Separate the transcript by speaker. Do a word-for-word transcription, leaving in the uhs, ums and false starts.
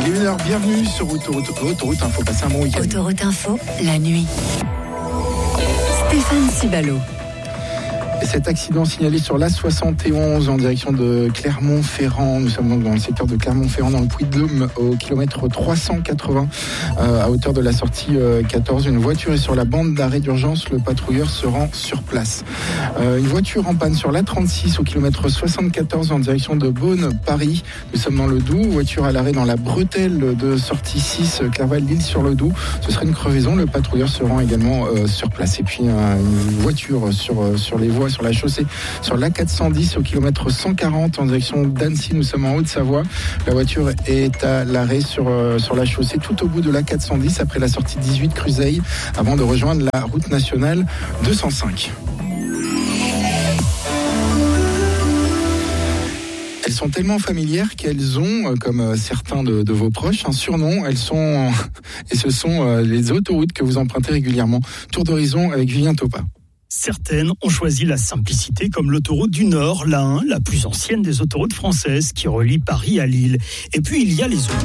Speaker 1: Il est une heure, bienvenue sur Autoroute, Autoroute Info, passez un bon week-end.
Speaker 2: Autoroute Info, la nuit. Stéphane Cibalo.
Speaker 1: Et cet accident signalé sur l'A soixante et onze en direction de Clermont-Ferrand. Nous sommes donc dans le secteur de Clermont-Ferrand, dans le Puy-de-Dôme, au kilomètre trois cent quatre-vingts, euh, à hauteur de la sortie euh, quatorze. Une voiture est sur la bande d'arrêt d'urgence. Le patrouilleur se rend sur place. Euh, une voiture en panne sur l'A trente-six au kilomètre soixante-quatorze en direction de Beaune-Paris. Nous sommes dans le Doubs. Voiture à l'arrêt dans la bretelle de sortie six, Clerval-Lille-sur-le-Doubs. Ce serait une crevaison. Le patrouilleur se rend également euh, sur place. Et puis euh, une voiture sur, euh, sur les voies, sur la chaussée, sur l'A quatre cent dix au kilomètre cent quarante en direction d'Annecy. Nous sommes en Haute-Savoie. La voiture est à l'arrêt sur, euh, sur la chaussée tout au bout de l'A quatre cent dix après la sortie dix-huit Cruzeil avant de rejoindre la route nationale deux cent cinq. Elles sont tellement familières qu'elles ont, comme certains de, de vos proches, un surnom. Elles sont, et ce sont les autoroutes que vous empruntez régulièrement. Tour d'horizon avec Julien Topa.
Speaker 3: Certaines ont choisi la simplicité, comme l'autoroute du Nord, l'A un, la plus ancienne des autoroutes françaises, qui relie Paris à Lille. Et puis il y a les autres.